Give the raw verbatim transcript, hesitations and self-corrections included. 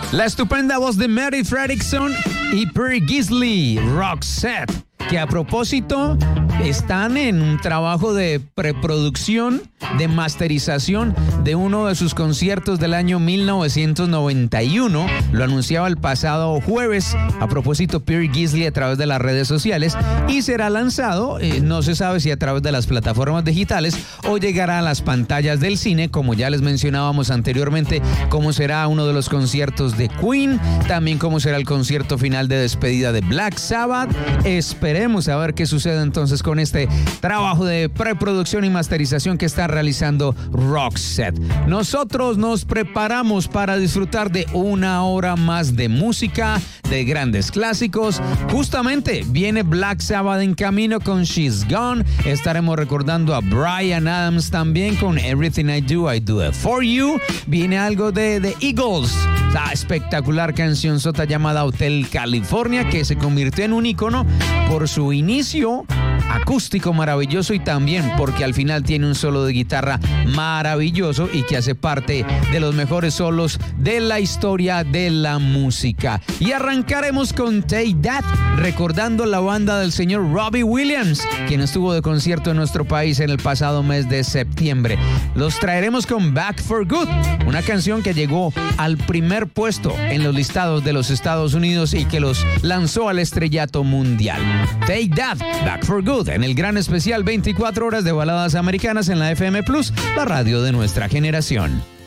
La estupenda voz de Mary Fredrickson y Perry Gisley, Roxette, que a propósito están en un trabajo de preproducción, de masterización de uno de sus conciertos del año mil novecientos noventa y uno. Lo anunciaba el pasado jueves, a propósito, Perry Gisley a través de las redes sociales, y será lanzado, eh, no se sabe si a través de las plataformas digitales o llegará a las pantallas del cine, como ya les mencionábamos anteriormente, como será uno de los conciertos de Queen, también como será el concierto final de despedida de Black Sabbath. Esperemos a ver qué sucede entonces con este trabajo de preproducción y masterización que está realizando Roxette. Nosotros nos preparamos para disfrutar de una hora más de música, de grandes clásicos. Justamente viene Black Sabbath en camino con She's Gone. Estaremos recordando a Bryan Adams también con Everything I Do, I Do It For You. Viene algo de The Eagles, la espectacular canción sota llamada Hotel California, que se convirtió en un ícono por su inicio acústico maravilloso y también porque al final tiene un solo de guitarra maravilloso y que hace parte de los mejores solos de la historia de la música. Y arrancaremos con Take That, recordando la banda del señor Robbie Williams, quien estuvo de concierto en nuestro país en el pasado mes de septiembre. Los traeremos con Back for Good, una canción que llegó al primer puesto en los listados de los Estados Unidos y que los lanzó al estrellato mundial. Take That, Back for Good, en el gran especial veinticuatro horas de baladas americanas en la F M Plus, la radio de nuestra generación.